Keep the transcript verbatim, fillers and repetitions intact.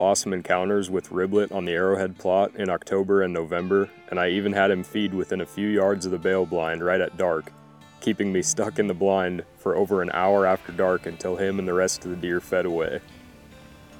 awesome encounters with Riblet on the Arrowhead plot in October and November, and I even had him feed within a few yards of the bale blind right at dark, keeping me stuck in the blind for over an hour after dark until him and the rest of the deer fed away.